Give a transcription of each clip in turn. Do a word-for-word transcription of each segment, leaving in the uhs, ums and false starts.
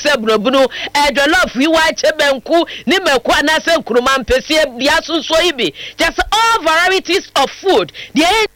se bunobunu e jollof wi wa chebenku ni meku anase nkuruma mpese bia sunso ibi just all varieties of food there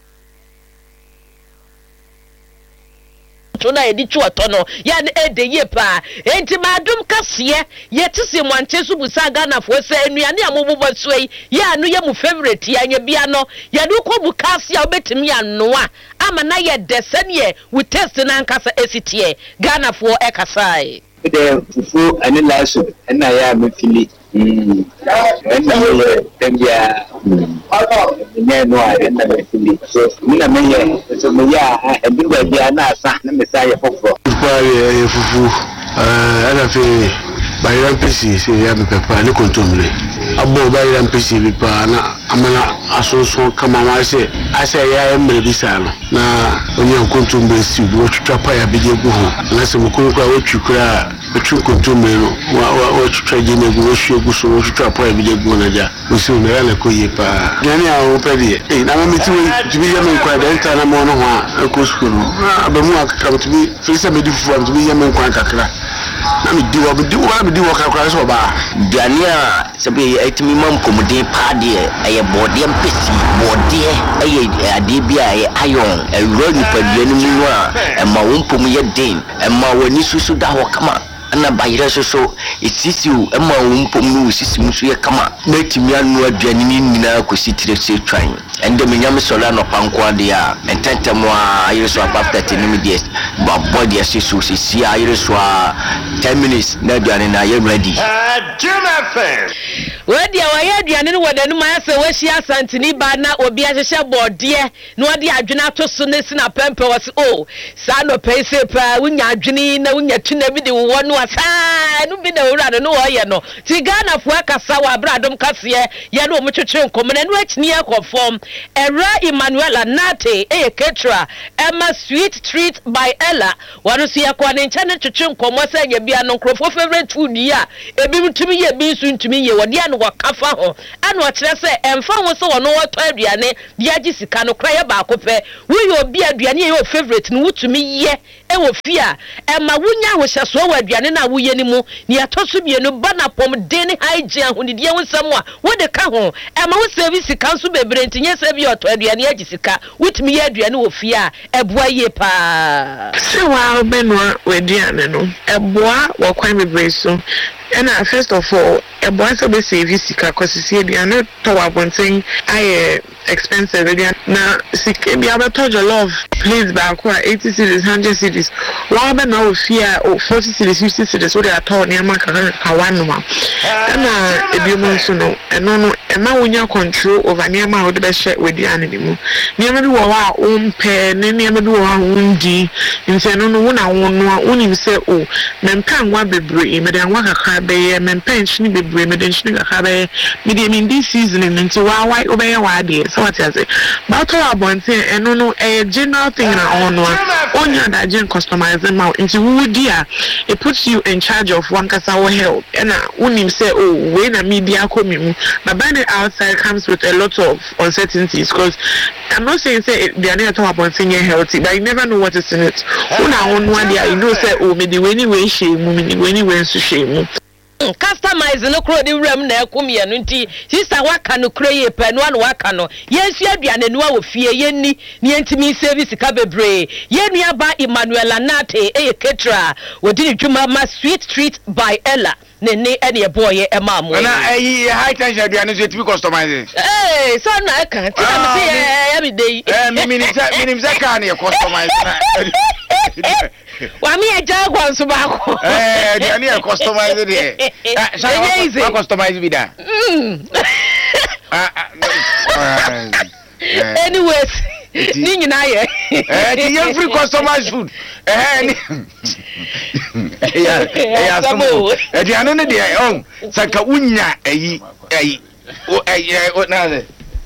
tuna edi chuoto no ya na ede ye pa enti madum kase ye tese mwanche su busa Ghana fo se anuane amobobɔ suai ya anu ye mu favorite ya nya bia no ya du ko bukase ya obetimi anoa ama na ye desane ye we test na nkasa esitie Ghana fo ekasai de fufu ani laso na ya mefili mm na ye tembia ne no a na mefili so mina meye so me ya edugba bia na asa na mesaya fofo fufu fufu eh ana fe bayram pesi se ya me papa ne kontomle abo bayram pesi bi pa na amana asoso kama ma se ase ya emre bi sa no na onye kontomle si wo twitwa pa ya bije gu ho na se mukuru kwa wo twikura otu kontomle no wa wa twitwa je na gu wo hwe gu so wo twitwa pa ya bije gu na ja wo si na ya na ko ye pa yani a wo pedi eh na ma meti wo tibi ya me kwa da nta na mo no ho a ko skulu abamu akaka tibi fisa me di fufu am tibi ya me kwa kakra na me di wo di wo na me di wo kakra so ba Diania sabi etimi mam komodin pa de eye bode mpesi bode eye ade bia eye ayon ewro nipadua ni mu a e ma wompom ye den e ma wani susu da ho kama na bayire soso esisiu e ma wompom no sisimu so ye kama metimi anu aduani ni nyina kositire se twan ende menyam sola no panko ade a ententem a ayire so after ten minutes ba body asisu sisi ayire so ten minutes na aduani na ye ready Wadi awaya aduane no wadanu ma ase washi asantini ba na obi ahehye bode no ade adwene atoso ne sina pempe wose o sa no pese pa wunya adwene na wunya tuna bi de wo no asa no bi na wura no wo ye no ti Ghana fu akasa wa bradom kase ye no omtwetwe nkom na no akini ekofom Era Emmanuela Nate e Ketra Emma Sweet Treat by Ella wanu si yakwa ne ncha ne twetwe nkom wose ye bia no nkrofo favorite food ya ebi mtumi ye bi su ntumi ye wode an wakafa ho an wo kire se emfa ho so wono woto aduane dia gisika no kra ye ba akopɛ wo ye obi aduane ye o favorite no wutumi ye e wo fia ema wunya ho hyeso wo aduane na wo ye ni mu ni atoso bie no bana pom den hygiene ho ni die ho sam a wo de ka ho ema wo service kan so bebre ntinye se bi oto aduane agisika wutumi ye aduane wo fia eboa ye pa se wa obenwa we aduane no eboa wo kwan bebre so. And uh, first of all, a boy so be save sika cause see be no to abonten I expensive na sika be able to love please back eighty cedis one hundred cedis wa be na fear or forty cedis fifty cedis what they are told near maka kawan ma na ebi mo so no eno no e ma wonya control over near ma wo be share with the animal near me wo wa umpe ne near me wo wa undi nse no no wo na wo no wonim se o mempa nwa bebre me de nwa kakra be mempension bebre me de nshini kakra be me de in this season into wa wa obey wa de so what you say but to abonte eno no a general thing na on one onya da gen customizing ma into wo dia it puts you in charge of one kasa wo help and wonim say oh we na media komi mu but by the outside comes with a lot of uncertainties because I'm not saying say they are not talking about saying healthy but you never know what is in it una on one dia you know say oh me the way way shame me the way way so shame customize no kro di wram na ekumye no nti sister waka no kro ye pe no an waka no yensu aduane no wo fie yenni ne ntimi service ka bebre yenua ba Emmanuela Nate e Ketra wodi ni dwuma ma Sweet Treat by Ella ne ne ene boy e ma mo na eh high tension aduane so timi customize eh so na ka ti na say eh every day eh minimum minimum ka na customize na wa mi e jagwa so ba ko eh aduane e customize de ah so customize bi da mm anyways ni nyina ye eh the every customer food eh ni ya ya samo eh di anu ne de on saka unya ayi ayi o eh na de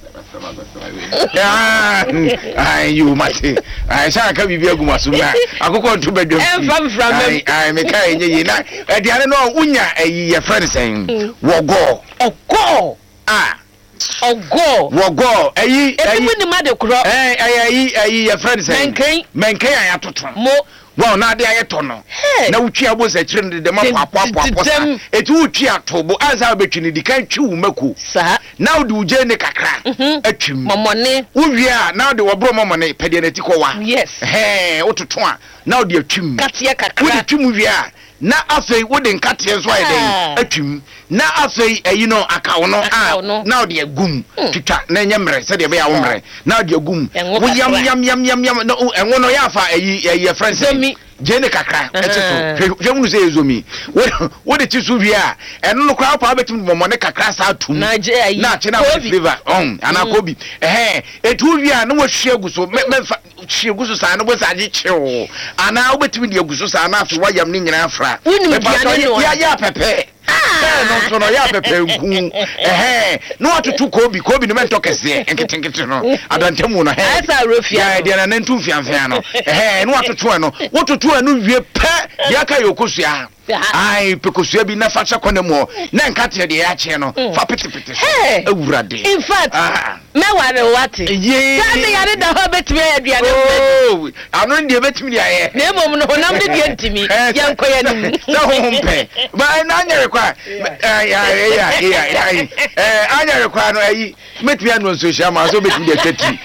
ah ai you mate ai saka bibia gumasu na akoko ntu badwam ai ai me kai nye na eh di anu no unya ayi ye friend sen wogo ogo ah ogo wogo ayi ayi ebi ni ma de kro eh ayi ayi your friend say menken menken ayatoto mo wow na de ayeto no na wutwi abonsa chire de ma papo papo sa eti wutwi atobo ansa betwi ne dikan twi wo mako sa na wode uje ne kakra atwim momone wuwie a na wode wobro momone pede ne tiko wa yes eh wototo a na wode atwim katia kakra wode twim wie a na afei wode nkate nso ayeden atwim na afei ayi no akawo no a na wode agum twitwa na nyemre se de be ya wo mre na wode agum wo yam yam yam yam yam enwo no ya afa ayi ayi friends jene kakra eteso hwemu se ezomi wo de tisu wi a eno no kwa pa betim momone kakra sa atum na je ayi na che na flavor on ana kobi eh etu wi a no wo hwe aguso me hwe aguso sa no bo sa je chewo ana wo betim de aguso sa na afi wayam ni nyina afra ya ya pepe eh no so no ya pepe nku eh no atutu kobi kobi no mento kese enketenkete no adantemu no eh asa rofia ya de na ntu fianfia no eh no atutu no wotutu anu wie pe ya ka yokosua ai pekosua bi na facha konemo na nkate de ya che no fa pitipiti ewurade in fact me ware wate sande yare da ho betime aduane oh anu ndi betime ya ye na emom no honam de die ntimi yankoya nim sa ho mpe ba na nyere kwa ya ya ya ya eh anyere kwa no ayi metime anu social ma so betime de tati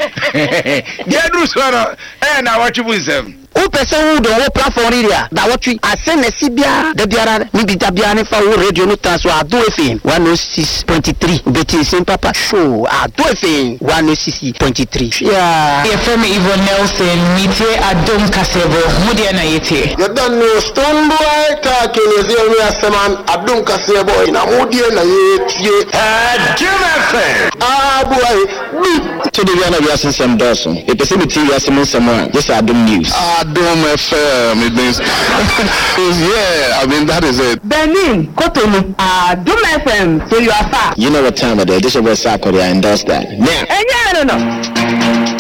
dia dru so no eh na watwu nsem o person who do platform area da watwi ase na sibia da biara ni bi da biara ne fa wo radio no taso ado efin one oh six point three beti sem papa show ado efin one oh six point three yeah e from Yvonne Nelson mite adom kasebo mudi na yete you don't know stone boy ta kenezi oni aseman adom kasebo ina mudi na yete adom efin ah boy so de biara bi asen sem doso e pese mi ti asen sem one just adom news Adom F M, it means, yeah, I mean, that is it. Benin, Cotonou, Adom F M, so you are far. You know what time it is. This is where Sakori endorse that. Now. And yeah, I don't know.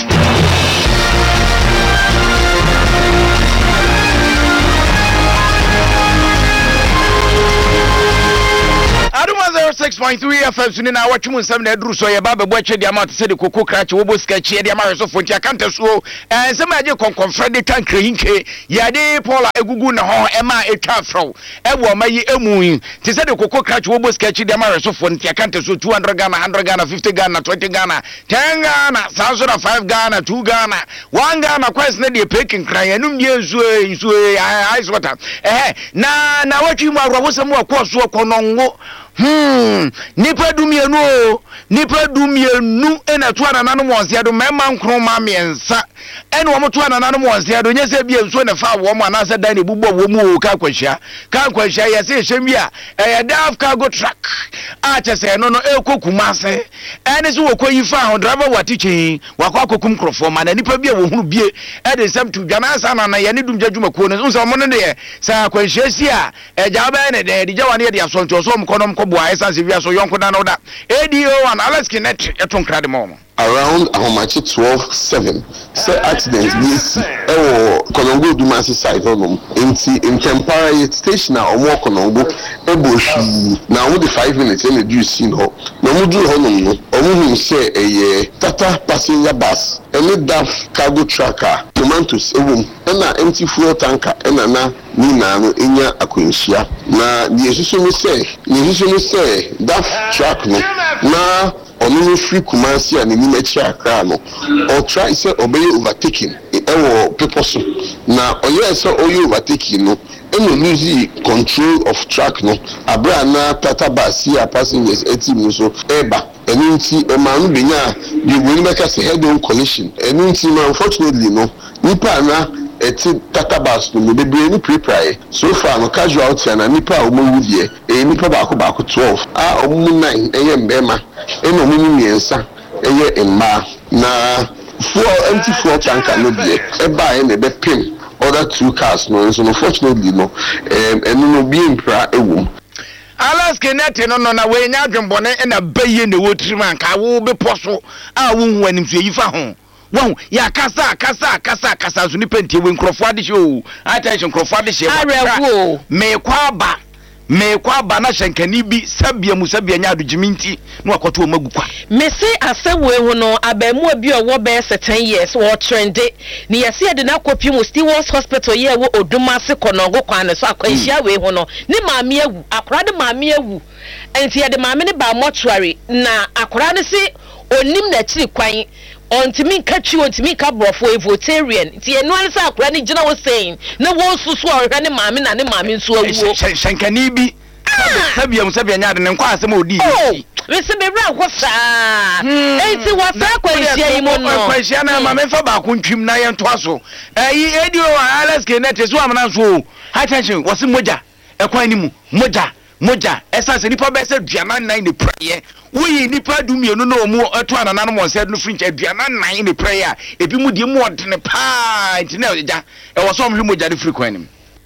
zero six point three F M suni na watch mun seven edru so ye ba be boche dia ma se de koko krache wo bo sketch dia ma so fonti akanta so eh se ma je konkon frede kan krenke ya de Paula egugu na ho e ma etwa fro e wo ma yi emu ti se de koko krache wo bo sketch dia ma so fonti akanta so two hundred Ghana, one hundred Ghana, fifty Ghana, twenty Ghana, ten Ghana, five Ghana, two Ghana, one Ghana quest na de peking kran enum die nso nso ice water eh na na watch mu agro wo se mu akoso konongo Hmm, nipa dumienu o, nipa dumienu ena tu anananu mwansia do mema nkro ma miensa. Enu wamu tu anananu mwansia do nyese biye nso ne fa wamu anasa dani bubo wamu o ka kwashia. Ka kwashia yase shemia, e daf cargo truck. Ache se no no e ko kumase. Eni so woko yifa ho driver watichi, wako akokum krofoma na nipa biye wo hunu biye. E de sem tu dwana sa na na ye ne dumja dwuma ko ne. Unsa mo ne de sa kwashia sia, e jabe ne de di jawane de asonto so mkono boy essence via so yonko na no da A D O and Alex Kinet eton krade mo around ahomachi twelve seven say accidents this ewo konongo dumasi side on enti intempore station na omo konongo eboshi na wo the five minutes em do scene ho na mo do ho no omo hu say eye Tata passenger bus any daft cargo tracker tomatoes ewom na empty fuel tanker na na ni na no enya akwanhia na the isusu mi say the isusu mi say daft truck no na onu free Kumasi and ni mechi akra no or try say obey overtaking e wo people so na oye say oye overtaking no eno lose control of track no abra na Tata bus here passengers eighteen so eba enu nti e ma no benya the we make say head on collision enu nti no unfortunately no nipa na eti Tata bus no be be ni prepare so far no casualty na nipa o mo wudie e nipa ba ko ba ko twelve a o mu nine eye mbema eno mu miensa eye emma na fuel empty fuel tanker no be e ba e na be pim other two cars no so unfortunately no em eno no be impra ewum Alex Kinet no no na we nya dwembone na baye na wotriman ka wo be poso a wo hu anim so yifa ho Wow, ya kasa kasa kasa kasa zuni penti we nkrofo ade show. Attention nkrofo ade show. Arewo. Me kwaba. me kwa ba na hyenkani bi sabia mu sabia nya adogiminti na wakoto magukwa me say asewe hu no abemu abi owo be ten years wo trende ni yesi ade na kopi mu Stewards Hospital ye wo Odumase konongo kwan so akwanhia we hu no ni maame awu akora de maame awu enti ye de maame ne ba mortuary na akora ne se onim na chiri kwan ontimi nkachi ontimi ka brofo evotarian ti enu ansa akora ne gina wo saying na wo susu ohwe ne maame na ne maame nso awuo hyenkani bi sabia mu sabia nya de ne nkwa asem odi yi wese be bra ho saa enti wasa kwanhia yi mo no kwanhia na maame fa ba ko ntwim na ye nto aso eh edio Alex Kenneth so amana so attention wose moja ekwan ni mu moja moja esa se nipa be se duana nine ne prayer we nipa du mienu no mu eto anana no mo se no fringe duana nine ne prayer ebi mu die mu odne pa ntine oja e wo so omhwe moja de free kwan ni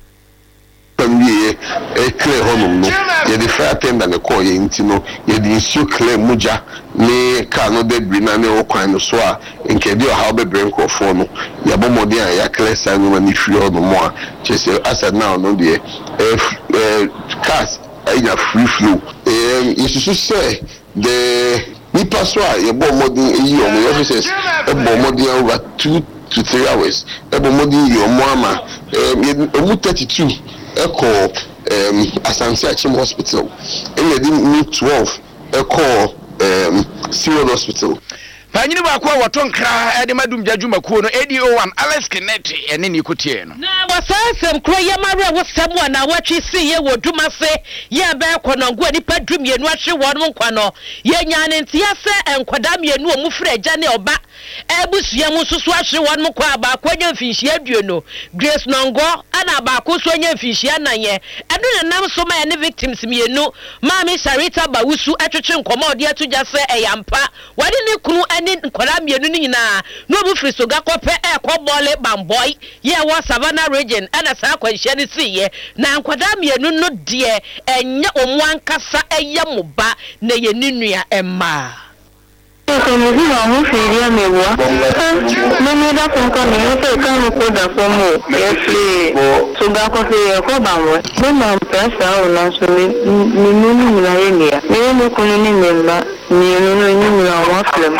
pambiye e clear honum no ye de fa tenda ne call ye ntino ye de issue clear moja ne ka no de brina ne okwan no so a nkedi o ha obebre nkrofo no ya bomodi an ya clear sa no mani free honum a chese asad now no de eh cars aya free flow eh isusu say the nipa so a ye bomodi eyi o mo officers e bomodi over two to three hours e bomodi yo mo ama eh omu thirty-two echo um Asante Achim Hospital and you didn't need twelve echo um Stewards Hospital. Panyini ba kwa waton kra e de madum jadwuma kuo no A D O one Alex Kenneth ene ni kotie no. Na wasasem kro ye mare wosam na watwe si ye wodumase ye be konongo nipa dumienu ahwe won nkwa no ye nya ne ntia se enkwada mienu omu fra agya ne oba ebusua mu susu ahwe won nkwa ba kwanya mfinhia aduono Grace Nongo ana ba ko so nya mfinhia nan ye eno ne nam so ma ne victims mienu Mami Sharita Bawusu atwetwe nkoma ode atugya se eyampa wade ne kunu nkwara mienu ni nyina no bu firi so gakope e kwobole bamboy ye wa Savannah region ana sa kwanhia ni siye na nkwada mienu no de enye omwankasa eye moba na ye ninua emma Como vi não seria meu não me dá conta nem eu sei como cuida como esse sugar coffee com bambo não pensa o nosso menino na ele eu não conheço memba menino menino na muslim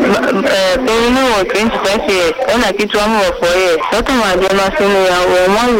eh menino o twenty five years ela que tu amo foi só tomar de uma semana o